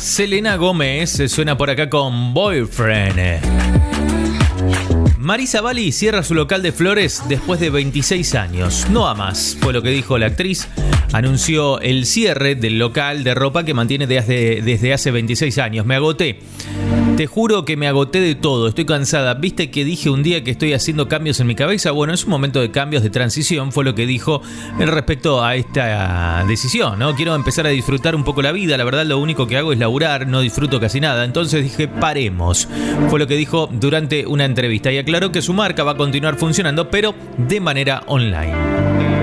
Selena Gómez suena por acá con Boyfriend. Marisa Bali cierra su local de flores después de 26 años. No a más, fue lo que dijo la actriz. Anunció el cierre del local de ropa que mantiene desde hace 26 años. Me agoté. Te juro que me agoté de todo. Estoy cansada. ¿Viste que dije un día que estoy haciendo cambios en mi cabeza? Bueno, es un momento de cambios, de transición. Fue lo que dijo respecto a esta decisión, ¿no? Quiero empezar a disfrutar un poco la vida. La verdad, lo único que hago es laburar. No disfruto casi nada. Entonces dije, paremos. Fue lo que dijo durante una entrevista. Y aclaró que su marca va a continuar funcionando, pero de manera online.